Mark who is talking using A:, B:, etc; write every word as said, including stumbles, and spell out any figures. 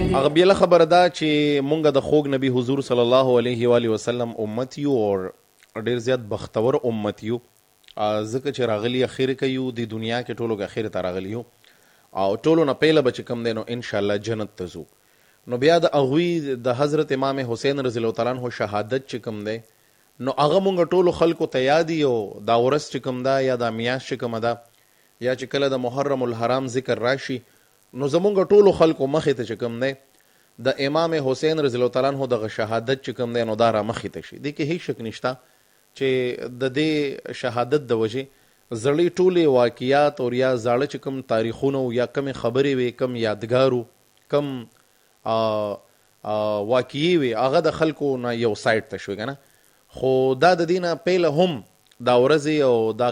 A: هغه بیله خبره ده چې مونږ د خوږ نبی حضور صلی الله علیه و آله وسلم امت یو او ډیر زیات بختور امت یو، ځکه چې راغلی اخر کې یو د دنیا کې ټولو کې اخر ته راغلی یو او ټولو نه پیله به چې کوم دی نو انشاءالله جنت ته ځو. نو بیا د هغوی د حضرت امام حسین رضی الله تعالی عنه شهادت چې کوم دی نو هغه مونږ ټولو خلکو ته یاد یو دا ورځ چې کوم ده یا دا میاشت چې کومه ده یا چې کله د محرم الحرام ذکر راشي نو زمونږ ټولو خلکو مخې ته چې کوم دی د امام حسین رضی الله تعالی عنه دغه شهادت چې کوم دی نو دا را مخې ته شي. دې کې هیڅ شک نشته چې د دې شهادت د وجې زړې ټولې واقعیات او یا زاړه چې کوم تاریخونه یا کمې خبرې وي کم یادګارو کم واقعي وي هغه د خلکو نه یو سایډ ته شوي که نه، خو دا د دې نه پیله هم دا ورځې او دا